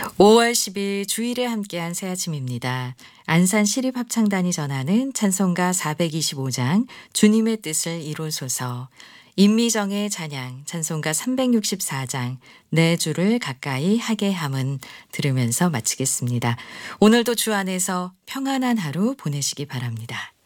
5월 10일 주일에 함께한 새 아침입니다. 안산 시립합창단이 전하는 찬송가 425장 주님의 뜻을 이루소서, 임미정의 찬양 찬송가 364장 내 주를 가까이 하게 함은 들으면서 마치겠습니다. 오늘도 주 안에서 평안한 하루 보내시기 바랍니다.